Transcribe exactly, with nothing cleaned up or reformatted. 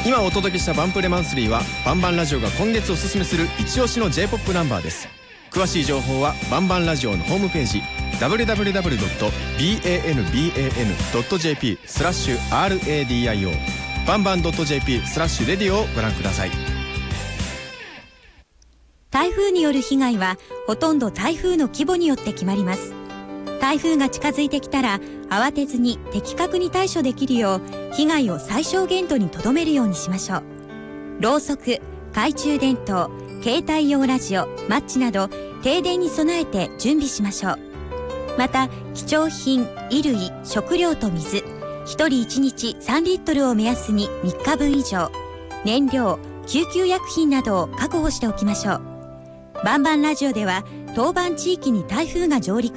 今お届けしたバンプレマンスリーはバンバンラジオが今月おすすめする一押しの J-ポップ ナンバーです。詳しい情報はバンバンラジオのホームページ ダブリューダブリューダブリュードットバンバンドットジェーピー スラッシュ アールエーディーアイオー バンバン .jp スラッシュレディオをご覧ください。 台風による被害はほとんど台風の規模によって決まります。台風が近づいてきたら慌てずに的確に対処できるよう被害を最小限度にとどめるようにしましょう。ろうそく、懐中電灯、携帯用ラジオ、マッチなど停電に備えて準備しましょう。また貴重品、衣類、食料と水ひとりいちにちさんリットルを目安にみっかぶん以上、燃料、救急薬品などを確保しておきましょう。バンバンラジオでは当番地域に台風が上陸